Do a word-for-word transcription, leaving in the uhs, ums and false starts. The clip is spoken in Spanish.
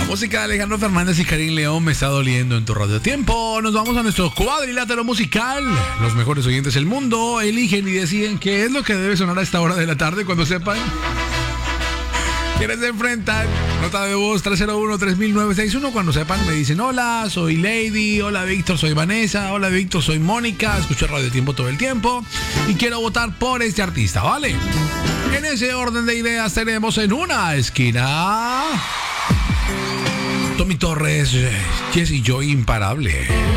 Música de Alejandro Fernández y Karim León, Me está doliendo en tu radio tiempo. Nos vamos a nuestro cuadrilátero musical. Los mejores oyentes del mundo eligen y deciden qué es lo que debe sonar a esta hora de la tarde. Cuando sepan quiénes se enfrentan, nota de voz tres cero uno, tres mil novecientos sesenta y uno. Cuando sepan me dicen: hola, soy Lady, hola Víctor, soy Vanessa, hola Víctor, soy Mónica, escucho Radio Tiempo todo el tiempo y quiero votar por este artista, ¿vale? En ese orden de ideas tenemos en una esquina Tommy Torres, Jesse Joy imparable.